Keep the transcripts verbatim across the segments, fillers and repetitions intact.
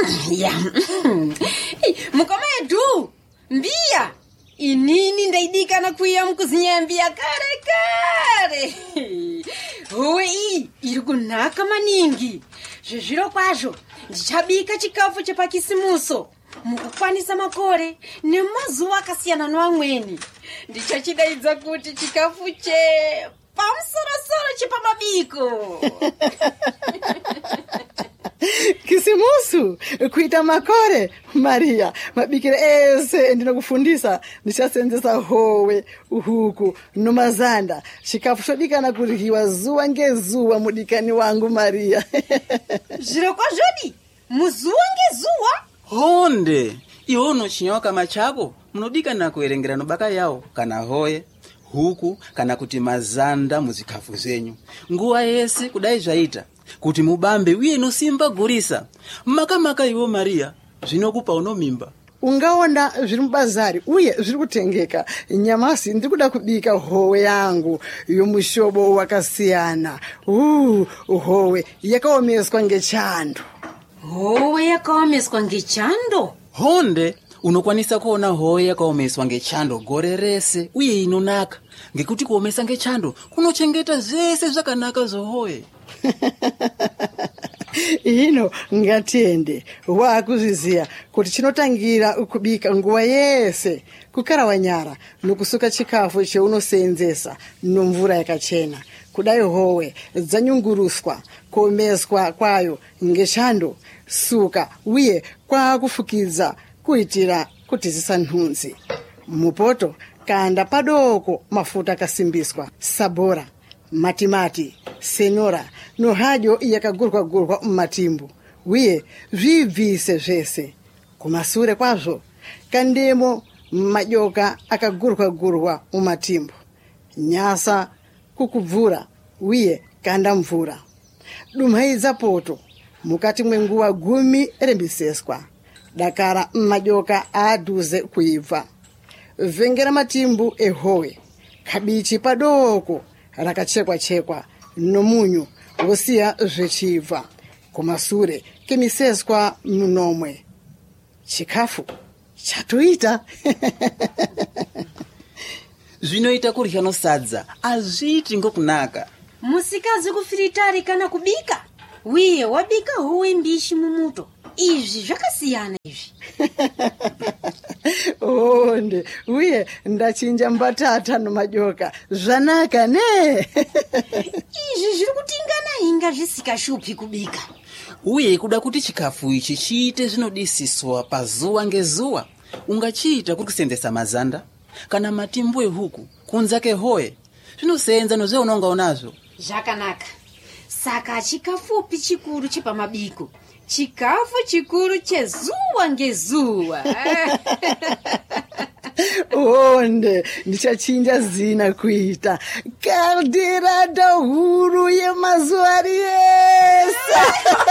Ya. Mukomedu. Mbia. Inini ndaidika na kuya mkuzinyambia kare kare. Uwe ii, irikunaka maningi. Jejiro kwajo, ndichabika chikafu chepakisimuso. Mukukwanisa makore, nemazuwa akasiyana noamweni. Ndichachidaidza kuti chikafu che pamsorosoro chepamabiko. Kisimusu, kuita makore, Maria, mabikire ese ndinokufundisa, ndichasenzesa howe, uhuku, numazanda, chikafu chodikana kurihiwa zuwa ngezuwa mudikani wangu Maria. Jiro kwa jodi, muzuwa ngezuwa? Honde, ihono chinyoka machako, munodikana kuerengera nobaka yao, kana hoye, huku, kana kuti mazanda muzikafu zenyu. Nguwa yese kudai zvaita. Kuti mubambe wiye no simba gurisa maka maka iwo Maria zvinokupa uno mimba ungaona zviri mubazari uye zviri kutengeka nyamasi ndiri kuda kubika howe yangu yomushobo wakasiyana uh howe yakaomeswa ngechando howe yakaomeswa ngechando honde unokwanisa kuona howe yakaomeswa ngechando gore rese uye inonaka ngekuti kuomesa ngechando kunochengeta zvese zvakanaka zvohowe. Ino ngatiende wakuzviziya kuti chinotangira ukubika nguwa yese kukarawa nyara nokusuka chikafu cheunosenzesa nomvura yakachena kudai howe dzanyunguruswa kuomeswa kwayo ngechando suka uye kwakufukidza kuitira kuti zisanhunzi mupoto kanda padoko mafuta akasimbiswa sabora matimati senora no hajo yakagurwa gurwa mumatimbu uye zvibvise zvese kumasure kwazvo kandemo majoka akagurwa gurwa mumatimbu nyasa kukubvura uye kanda mvura dumhaidza poto mukati mwenguwa gumi rembiseswa dakara majoka aduze kuibva vengera matimbu ehowe kabichi padoko rakachekwa chekwa nomunyu wosiya zvechibva kumasure kemiseswa munomwe chikafu chatoita. Zvinoita kurya nosadza azviti ngokunaka musikazi kufiritari kana kubika wiye wabika howe mbishi mumuto izvi zvakasiyana izvi. Onde uye ndachinja mbatata nomajoka zvanaka ne. Izvi zviri kutingana inga zvisikashupi kubika uye kuda kuti chikafu ichi chiite zvinodisiswa pazuwa ngezuwa ungachiita kurikusenzesa mazanda kana matimbu ehuku kunzake hoye zvinosenza nozve unongaonazvo zvakanaka saka chikafupi chikuru chepamabiko chikafu chikuru chezuwa ngezuwa. Onde ndichachinja zina kuita kaldirada huru yemazuwa yese.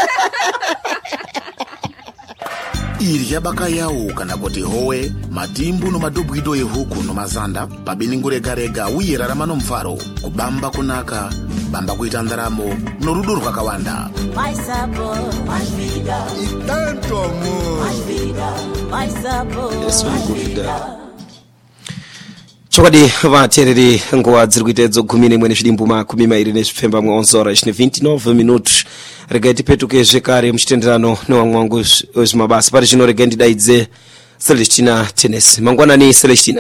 Irya baka yawo kana kuti howe matimbu no madobwido ehuku no mazanda pabeningurega uye rarama nomfaro kubamba kunaka bamba kuita ndaramo norudo rwakawanda. My sabor, my vida. Y tanto amor. My vida, my sabor. Yes, my vida. Chokadi vatereri nguva dziri kuitedzo gumi nemwe nezvidimbu makumi mairi nezvifemba mwaonzora zvine vinte e nove minutos regai tipetuke zvekare muchitenderano newamwe wangu wezvimabasa pari zvino regai ndidaidze Celestina Tennis. Mangwanani Celestina.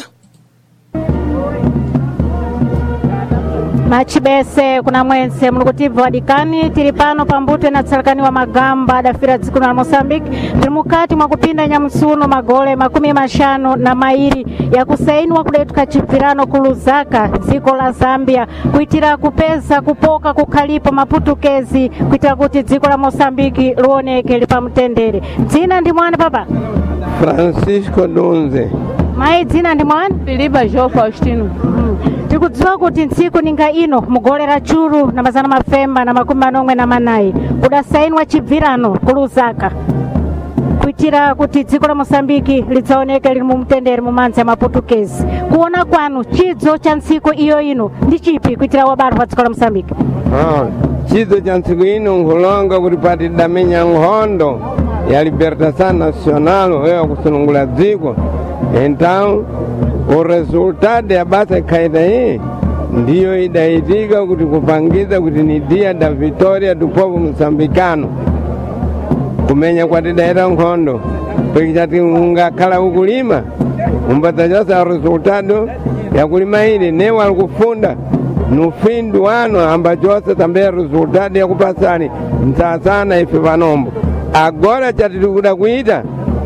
Machibese kuna mwense mulukutivu wadikani tilipano pambute na tsalakani wa magamba dafira dziko na Mozambique tili mukati mwa kupinda nyamusuno magole makumi mashano na mairi ya kusainwa kuletuka chipirano kuluzaka dziko la Zambia kuitira kupeza kupoka kukhalipa maputukezi kuitira kuti dziko la Mozambique luoneke lipamutendere. Dzina ndi mwana papa? Francisco Donze. Mai dzina ndi mwana? Filipa Jo Faustino. Mm. Tikudziwa kuti ntsiku ninga ino mugolera churu na mazana mafemba na makumi manomwe na manayi kudasainwa chibvirano kuluzaka kuitira kuti dziko la Mozambique lidzaoneke lili mumtendere mumanzi ya maputukezi. Kuona kwanu chidzo cha ntsiku iyo ino ndi chipi kuitira wabaro wa dziko la Mozambique? Ah, chidzo cha ntsiku ino nkulonga kuti pati damenya nkhondo ya libertação nacional ou ya kusunungula dziko. Então o resultado ya basa ikaita hii ndiyo idaitika kuti kupangiza kuti ni dia da vitória do povo moçambicano kumenya kwati daita nkhondo pekitati ungakhala ukulima umbata chasa resultado ya kulima hili ne walikufunda nufindu wano amba chose também resultado ya kupasani msasana ife panombo. Agora chatikuda kuita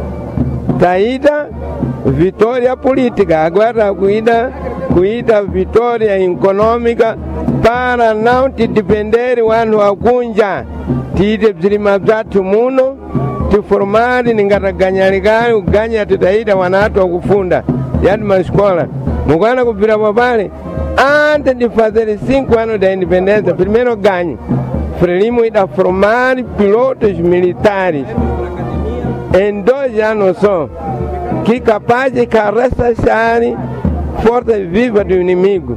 taita vitória política, agora cuida cuida vitória econômica para não te depender wanu wakunja tite bzilima bzathu muno tiformari ningataganyalika uganya titaita wanatu wakufunda yani mascola mukwana kupira papale antes de fazer cinco anos da independência primeiro ganho Frelimo ida formar pilotos militares em dois anos só que capaz de ressachar força viva do inimigo.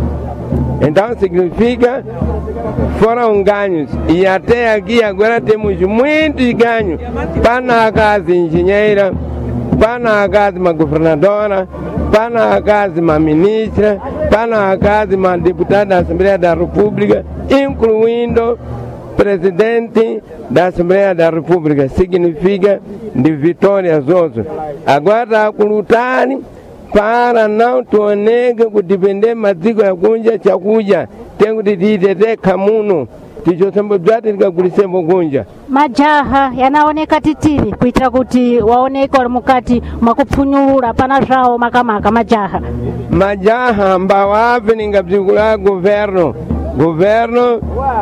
Então significa foram ganhos e até aqui agora temos muitos ganhos para a casa engenheira, para a casa uma governadora, para a casa uma ministra, para a casa uma deputada da Assembleia da República, incluindo presidente da Assembleia da República. Significa de vitórias outras. Agora a lutar para não tuoneke kudepender maziko ya kunja chakuja tengo tititete kamuno tichosembo bzati tikagulisembo kunja. Majaha yanaoneka titiri kuitira kuti waoneka wali mukati mwakupfunyulula pana zvawo makamaka majaha majaha mbawapi ningabzikula governo governo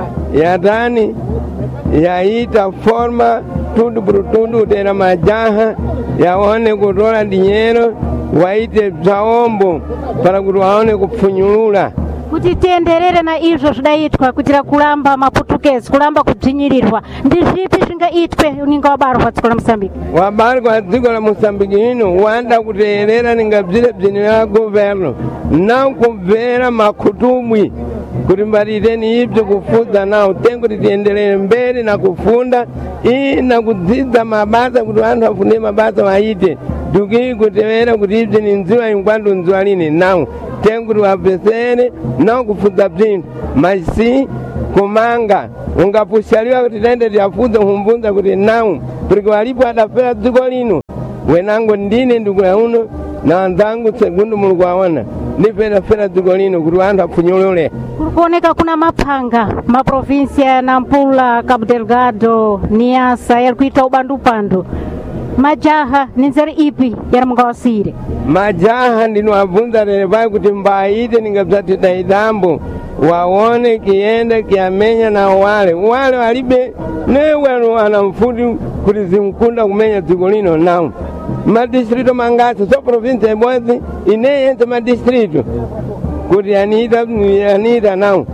yatani yaita forma tudo por tudo tena majaha yaone kutola dinheiro waite bzaombo para kuti waone kupfunyulula kuti tienderere na izvo zvidaitwa kuitira kulamba maputukezi kulamba kubzinyirirwa ndi zvipi zvingaitwe uninga wabarwa dziko la Moçambique wabarwa dziko la Moçambique ino wanda kuteerera ningabzire bzinira governo não kubvera makutubwi kuti mbariteni ibzo kufuza nawo tengo titienderere mbele na kufunda i na kudzidza mabasa kuti anthu afunde mabasa waite duki kutewera kuti ibzo ni nziwa inkwando nziwa lini nawo tengo tiwapesere nawo kufuza bzinthu masi kumanga ungapushaliwa kuti tende tiyafuza humbunza kuti nawo porque walipo adafera dziko lino wenango ndine ndikula uno na wanzangu segundo mulungu waona nipenda fera dziko lino kuti wanthu apfunyulule. Kulikuoneka kuna maphanga maprovinsia ya Nampula, Cabo Delgado, Niassa yali kuita ubandu-pandu. Majaha ni nzeri ipi yali mungawasire? Majaha ndino wabunza lelepai kuti mbaite ningabzati daidambo waone kiende kiamenya na wale wale walibe newe wanamfuti kuti zimkunda kumenya dziko lino nawo madistrito mangasi so province imodzi ineyente madistrito kuti anita anita nawo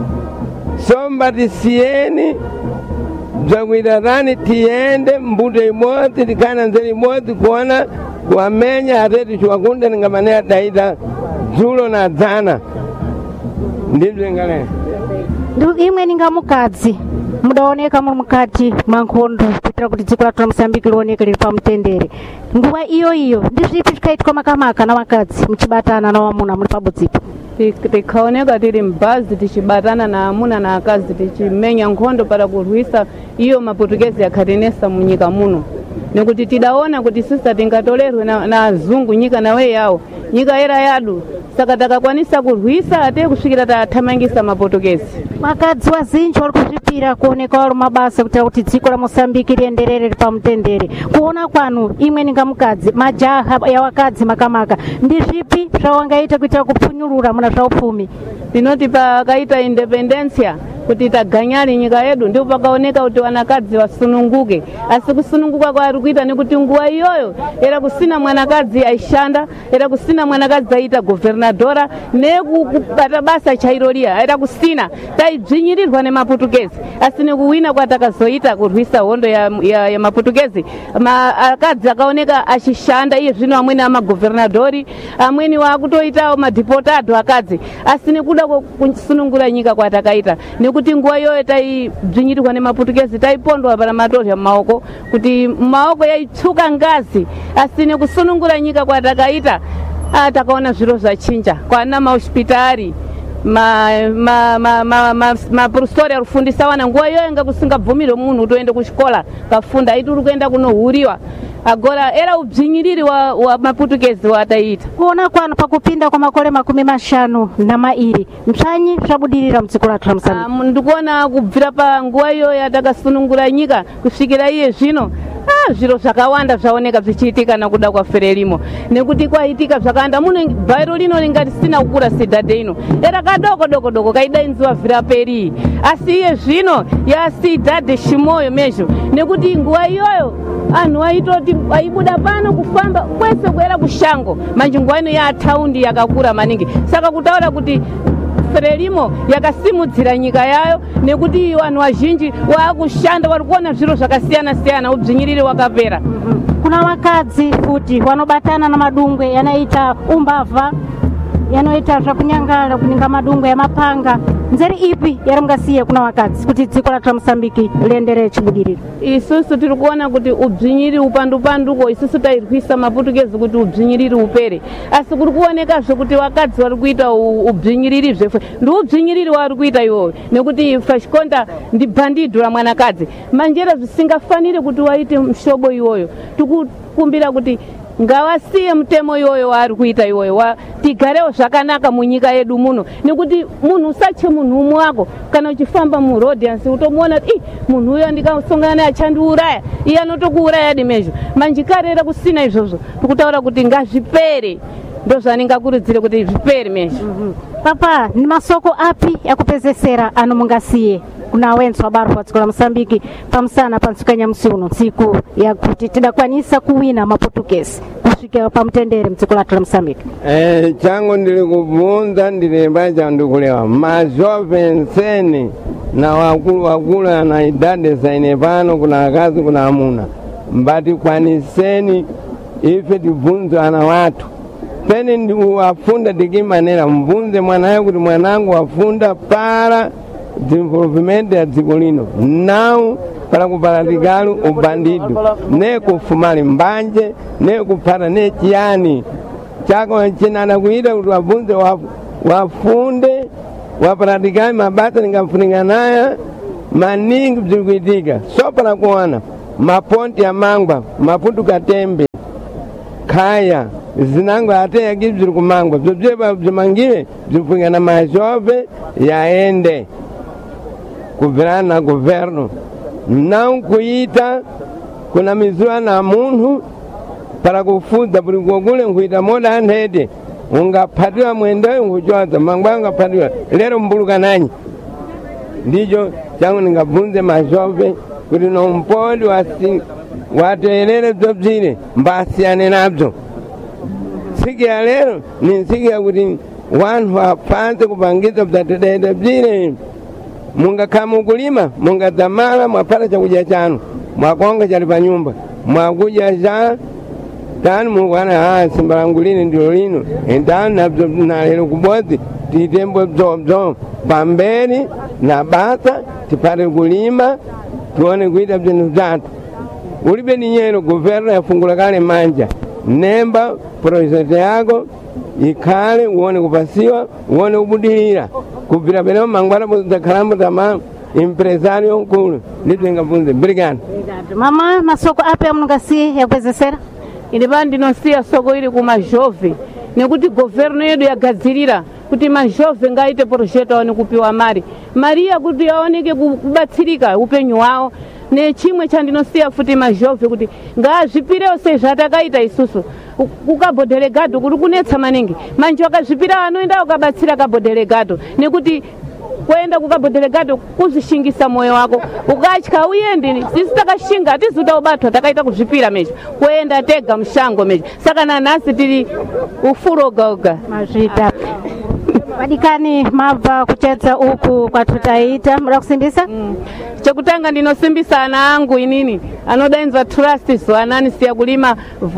somba tisiyeni bzakuitatani tiende mbuto imodzi tikana nzeri imodzi kuona kuamenya ateti chiwakunda ningamanea daita dzulo na dzana ndibzo ngale imwe ninga mukadzi mudaoneka muri mukati mankhondo kuitira kuti dziko lathu la Moçambique lioneke lili pamtendere nguva iyo iyo ndi zvipi zvikaitwa makamaka na vakadzi muchibatana na wamuna muri pabudzipo? Tikaoneka tiri mbazi tichibatana na amuna na akazi tichimenya nkhondo para kurwisa iyo maputukezi yakhatenesa munyika muno nekuti tidaona kuti sisa tingatolerwe na, na azungu nyika nawe yawo nyika era yadu saka takakwanisa kurwisa ate kusvikira tathamangisa maputukezi. Vakadzi vazinji vari kuzvipira kuoneka vari mabasa kuitira kuti dziko la Moçambique rienderere pamutendere. Kuona kwanu imwe ninga mukadzi majaha ya vakadzi makamaka ndi zvipi zvawangaita kuitira kupfunyulura muna zvaupfumi? Tinoti pakaita independencia kuti taganyali nyika yedu ndipo pakaoneka kuti wanakadzi wasununguke asi kusununguka kwari kuita nekuti nguwa iyoyo era kusina mwanakadzi aishanda era kusina mwanakadzi aita governadora nekubata basa chairolia era kusina taibzinyirirwa nemaputukezi asi nekuwina kwatakazoita kurwisa hondo ya, ya, ya maputukezi ma, akadzi akaoneka achishanda iye zvino amweni amagovernadori amweni wakutoitawo madipotado akadzi asi nekuda kusunungura nyika kwatakaita neku nekuti nguwa iyoyo taibzinyirirwa nemaputukezi taipondwa para matorya m'maoko kuti m'maoko yaitsuka ngazi asi nekusunungura nyika kwatakaita takaona zviro zvachinja kwana mahospitari mapurustori arikufundisa wana nguwa iyoyo nga kusingabvumirwe munhu kuti uende kuchikola kafunda aiti uri kuenda kunohuriwa agora era ubdzinyiriri wa, wa maputukezi wataita kuona kwano pakupinda kwa makole makumi mashanu na mairi mshanyi zvabudirira mdziko lathu la Mozambique. Um, ndikuona kubvira pa nguwa iyoyo yatakasunungura nyika kusvikira iye zvino ah, zviro zvakawanda zvaoneka zvichiitika nakuda kwa Frelimo nekuti kwaitika zvakawanda muno bhairo lino lingati sina kukura sedhadhe ino era kadoko doko doko kaidainziwa vhira peri asi iye zvino yasidhadhe shimoyo mezvo nekuti nguwa iyoyo anhu aitoti aibuda pano kufamba kwese kuera kushango manje nguwa ino yataundi yakakura maningi saka kutaura kuti Frelimo yakasimudzira nyika yayo nekuti vanhu vazhinji waakushanda vari kuona zviro zvakasiyana siyana ubdzinyiriri wakapera. Mm-hmm. Kuna vakadzi futi vanobatana na madungwe yanaita umbavha yanoita zvakunyangala kuninga madungwe yamapanga nzeri ipi yari mungasiye kuna vakadzi kuti dziko lathu la Mozambique lienderere chibudiriro? Isusu tiri kuona kuti ubdzinyiriri upandupanduko isusu tairwisa maputukezi kuti ubdzinyiriri upere asi kuri kuonekazve kuti vakadzi vari kuita ubdzinyiriri zvefe ndi ubdzinyiriri vari kuita iwoyo nekuti fashikonda ndi bhandidho la mwanakadzi manjera zvisingafanire kuti waite mshobo iwoyo tikukumbira kuti ngawasiye mutemo iwoyo waari kuita iwoyo wa tigarewo zvakanaka munyika yedu muno nekuti munhu usache munhu umwe wako kana uchifamba murodhi asi utomuona i munhu uyo ndikasongana naye achandiuraya iye anotokuuraya dimezvo manje karera kusina izvozvo tikutaura kuti ngazvipere ndo zvaningakurudzire kuti zvipere mezvo. Mm-hmm. Papa ni masoko api yakupezesera ano mungasiye kuna wenzi wabarwa wa dziko la Mozambique pamusana pansuka nyamusi uno tsiku yakuti tidakwanisa kuwina maputukezi kusvika pamutendere mdziko lathu la Mozambique? Eh, changu ndiri kubvunza ndilemba chandukulewa mazhove nsene na wakulu wakulu ana idade zaine pano kuna akazi kuna amuna mbati kwaniseni ife tibvunzo ana watu pene ndi wafunda dikimanera mbvunze mwanaye kuti mwanangu wafunda para desenvolvimento ya dziko lino nawu para kuparatikalo ubandido ne kufumali mbanje ne kupata ne chiyani chako chinana kuita kuti wabvunze wafunde waparatikali mabasa ningafuninga naya maningi bzikuitika so para kuona maponti ya mangwa maputuka tembe kaya zinango ate yakiziri kumangwa bzobzeba bzimangiwe bzifunga na mazhove yaende kubvirana na governo não kuita kuna mizuwa na munhu para kufuza buli kugule nkuita moda anhede ungapatiwa mwendewe nkuchoza mangwa ungapatiwa lero mbuluka nanyi ndicho changu ningabvunze mazhove kuti nompodi wasi wateelere bzobzire mbasiyane nabzo siku ya lero ni siku ya kuti wanhu wapanze kupangiza bzatedede bzire munga kama ukulima munga zamala mwapata chakudya chanu mwakonga chali pa nyumba mwakuja cha tani mukwana haa simbalangulini ndilo lino entani nabzo na lero kubodzi titembo bzobzo pambeni na basa tipate kulima tuone kuita bzinu bzatu ulibe ni nyero governo yafungula kale manja nemba project yako ikale uone kupasiwa uone kubudilira kubvira beno mangwara bozakhalambo tama empresario nkulu nditengabvunze brigade. Mama masoko api amunongasiye yakupezesera? Ine pano ndinosiya soko ili kumazhove nekuti governo yedu yagadzirira kuti mazhove ngaite project aone kupiwa mari mari yakuti aoneke kubatsirika upenyu wawo nechimwe chandinosiya futi mazhove kuti ngazvipirewo sezvatakaita isusu kukabhodelegado kuri kunetsa maningi manje wakazvipira anoenda ukabatsira kabhodelegado nekuti kuenda kukabhodelegado kuzvishingisa moyo wako ukatya uyendi sisi takashinga hatizuda ubatwa takaita kuzvipira mecho kuenda tega mushango mecho saka nanhasi tiri ufurogaoga mazvita vadikani mabva kuchedza uku kwatutaita muda kusimbisa? Mm. Chekutanga ndinosimbisa ana angu inini anodainzwa trust zwanani siya kulima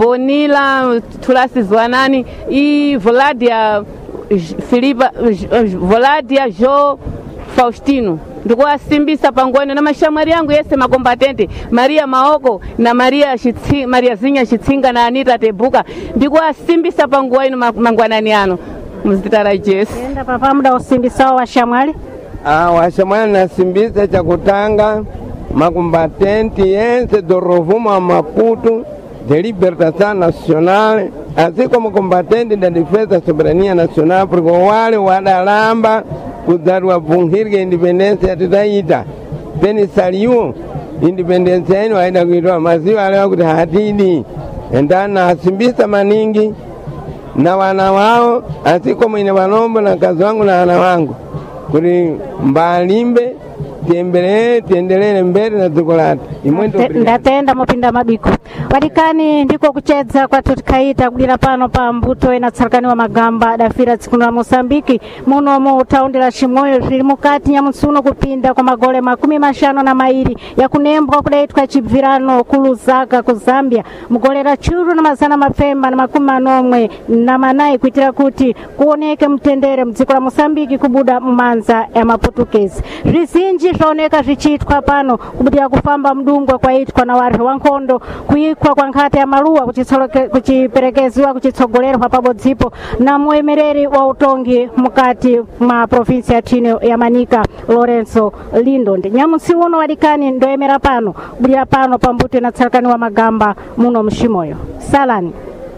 vonila trust zwanani i Voladia Filipa Voladia Jo Faustino ndikuwasimbisa pangwene na mashamwari yangu yese makombatente Maria Maoko na Maria Shitsi, Maria Zinya Shitsinga na Anita Tebuka ndikuwasimbisa pangwene mangwanani ano muzitara Jesi. Enda papa muda usimbisa wa shamwari? Ah, wa shamwari nasimbisa cha kutanga makombatente yense do Rovuma wa Maputo de Libertação Nacional, assim como combatente da defesa da soberania nacional, porque wale wadalamba kuzarwa vunhirga independência tutaita peni saliu independência yenu haida kuitoa maziwa leo kuti hatidi endana asimbisa maningi na wana wao asiko mwine wanombo na kazi wangu na wana wangu kuti mbalimbe tiembele tiendelele mbele na zukolati imwendo ndatenda mupinda mabiko Walikani ndiko kuchedza kwa tutikaita kudira pano pa mbuto ena tsarkani wa magamba dafira tsikunu la Mosambiki muno mu taundi la Chimoyo zili mukati nyamusuno kupinda kwa magole makumi mashano na mairi ya kunembwa kudaitwa chibvirano kuluzaka ku Zambia mugolera churu na mazana mapemba na makumi manomwe na manai kuitira kuti kuoneke mtendere mdziko la Mosambiki kubuda mumanza ya Maputukezi rizinji zvaoneka zvichitwa pano kubudira kufamba mdungwa kwa itwa na wari wankondo kuikwa kwa nkata ya maluwa kuchiperekeziwa kuchitsogolerwa pabodzipo na muemereri wa utongi mukati mwa provinsi ya Tino ya Manika Lorenzo Lindonde nyamusi uno Walikani ndoemera pano kubudira pano pambute na tsarkani wa magamba muno mshimoyo salani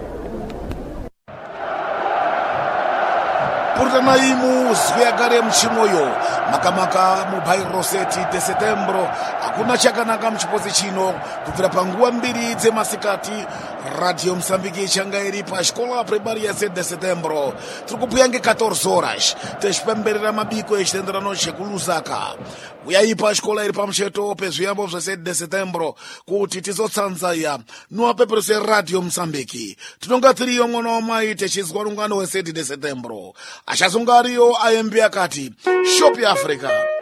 Portanaimu zviagare mchimoyo makamaka mubai roseti de setembro hakuna chakanaka mchipozi chino kubvira panguva mbiri dzemasikati Radio Msambiki changa iri pachikola primaria sete de setembro tiri kubhuya nge-catorze horas tichipemberera mabiko echitenderano chekuluzaka uyai pachikola iri pamucheto pezviyambo zvesete de setembro kuti tizotsanzaya niwapeperese Radio Msambiki tinonga tiriyo mwana wamai techizwa rungano wesete de setembro achazonga ariyo ayembi akati Shop ya Africa